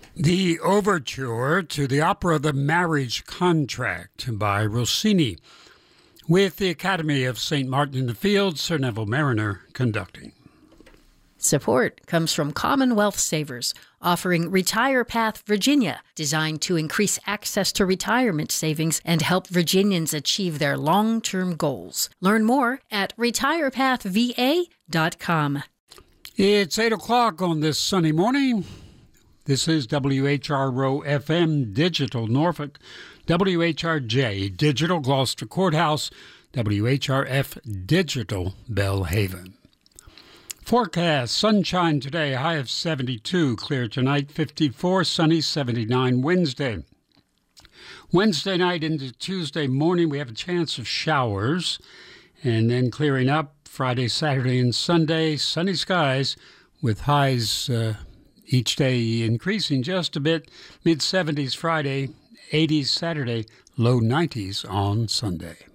The overture to the opera The Marriage Contract by Rossini, with the Academy of St. Martin in the Fields, Sir Neville Mariner conducting. Support comes from Commonwealth Savers, offering Retire Path Virginia, designed to increase access to retirement savings and help Virginians achieve their long-term goals. Learn more at retirepathva.com. It's 8 o'clock on this sunny morning. This is WHRO FM Digital Norfolk, WHRJ Digital Gloucester Courthouse, WHRF Digital Belhaven. Forecast, sunshine today, high of 72, clear tonight, 54, sunny, 79 Wednesday. Wednesday night into Tuesday morning, we have a chance of showers, and then clearing up Friday, Saturday, and Sunday, sunny skies with highs each day increasing just a bit, mid-70s Friday, 80s Saturday, low 90s on Sunday.